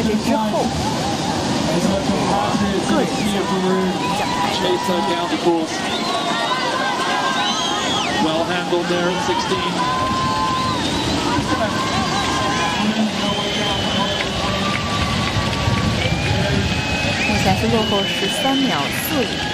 在这之后，个人项目奖牌。 Well handled there at 16. 目前是落后13秒45。